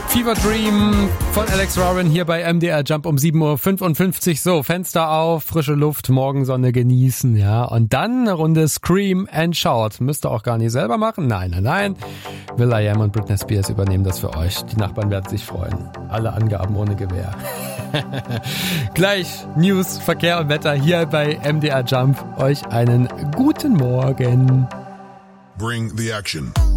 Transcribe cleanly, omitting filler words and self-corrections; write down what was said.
Fever Dream von Alex Warren hier bei MDR Jump um 7.55 Uhr. So, Fenster auf, frische Luft, Morgensonne genießen, ja. Und dann eine Runde Scream and Shout. Müsst ihr auch gar nicht selber machen. Nein. will.i.am und Britney Spears übernehmen das für euch. Die Nachbarn werden sich freuen. Alle Angaben ohne Gewähr. Gleich News, Verkehr und Wetter hier bei MDR Jump. Euch einen guten Morgen. Bring the action.